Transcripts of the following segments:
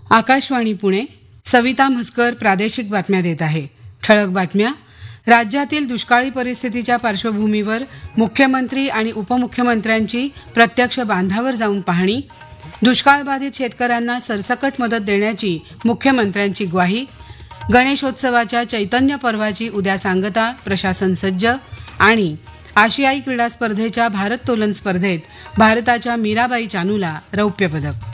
आकाशवाणी पुणे. सविता म्हसकर प्रादेशिक बातम्या देत आहे. ठळक बातम्या. राज्यातील दुष्काळी परिस्थितीच्या पार्श्वभूमीवर मुख्यमंत्री आणि उपमुख्यमंत्र्यांची प्रत्यक्ष बांधावर जाऊन पाहणी. दुष्काळबाधित शेतकऱ्यांना सरसकट मदत देण्याची मुख्यमंत्र्यांची ग्वाही. गणेशोत्सवाच्या चैतन्य पर्वाची उद्या सांगता, प्रशासन सज्ज. आणि आशियाई क्रीडा स्पर्धेच्या भारोत्तोलन स्पर्धेत भारताच्या मीराबाई चानूला रौप्य पदक.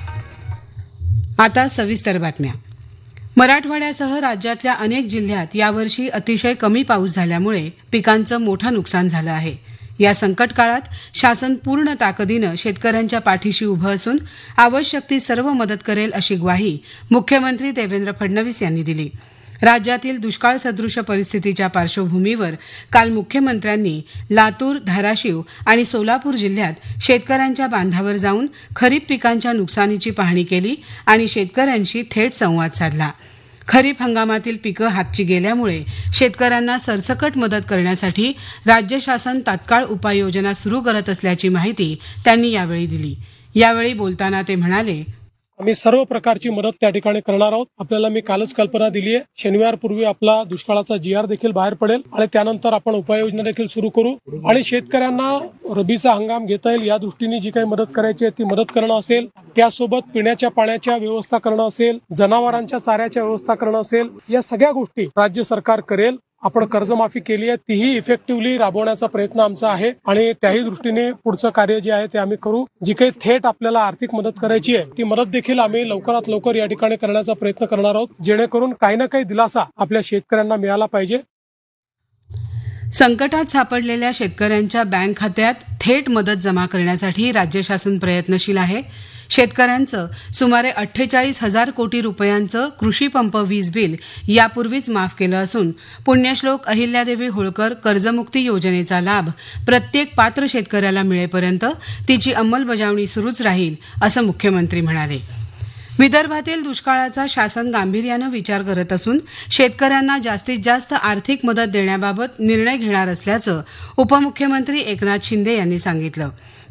आता सविस्तर बातम्या. मराठवाड्यासह राज्यातल्या अनेक जिल्ह्यात यावर्षी अतिशय कमी पाऊस झाल्यामुळे पिकांचं मोठं नुकसान झालं आहे. या संकट काळात शासन पूर्ण ताकदीनं शेतकऱ्यांच्या पाठीशी उभं असून आवश्यक ती सर्व मदत करेल अशी ग्वाही मुख्यमंत्री देवेंद्र फडणवीस यांनी दिली. राज्यातील दुष्काळ सदृश परिस्थितीच्या पार्श्वभूमीवर काल मुख्यमंत्र्यांनी लातूर, धाराशिव आणि सोलापूर जिल्ह्यात शेतकऱ्यांच्या बांधावर जाऊन खरीप पिकांच्या नुकसानीची पाहणी केली आणि शेतकऱ्यांशी थेट संवाद साधला. खरीप हंगामातील पिकं हातची गेल्यामुळे शेतकऱ्यांना सरसकट मदत करण्यासाठी राज्य शासन तात्काळ उपाययोजना सुरू करत असल्याची माहिती त्यांनी यावेळी दिली. यावेळी बोलताना ते म्हणाले, आम्ही सर्व प्रकारची मदत त्या ठिकाणी करणार आहोत. आपल्याला मी कालच कल्पना दिली आहे. शनिवारपूर्वी आपला दुष्काळाचा GR देखील बाहेर पडेल आणि त्यानंतर आपण उपाययोजना देखील सुरू करू आणि शेतकऱ्यांना रबीचा हंगाम घेता येईल या दृष्टीने जी काही मदत करायची आहे ती मदत करणं असेल, त्यासोबत पिण्याच्या पाण्याच्या व्यवस्था करणं असेल, जनावरांच्या चाऱ्याच्या व्यवस्था करणं असेल, या सगळ्या गोष्टी राज्य सरकार करेल. आपण कर्जमाफी केली आहे तीही इफेक्टिव्हली राबवण्याचा प्रयत्न आमचा आहे आणि त्याही दृष्टीने पुढचं कार्य जे आहे ते आम्ही करू. जी काही थेट आपल्याला आर्थिक मदत करायची आहे ती मदत देखील आम्ही लवकरात लवकर या ठिकाणी करण्याचा प्रयत्न करणार आहोत, जेणेकरून काही ना काही दिलासा आपल्या शेतकऱ्यांना मिळाला पाहिजे. संकटात सापडलेल्या शेतकऱ्यांच्या बँक खात्यात थेट मदत जमा करण्यासाठी राज्य शासन प्रयत्नशील आहे. शेतकऱ्यांचं सुमारे 48,000 कोटी रुपयांचं कृषी पंप वीज बिल यापूर्वीच माफ केलं असून पुण्यश्लोक अहिल्यादेवी होळकर कर्जमुक्ती योजनेचा लाभ प्रत्येक पात्र शेतकऱ्याला मिळेपर्यंत तिची अंमलबजावणी सुरूच राहील असं मुख्यमंत्री म्हणाले. विदर्भातील दुष्काळाचा शासन गांभीर्यानं विचार करत असून शेतकऱ्यांना जास्तीत जास्त आर्थिक मदत देण्याबाबत निर्णय घेणार असल्याचं उपमुख्यमंत्री एकनाथ शिंदे यांनी सांगितलं.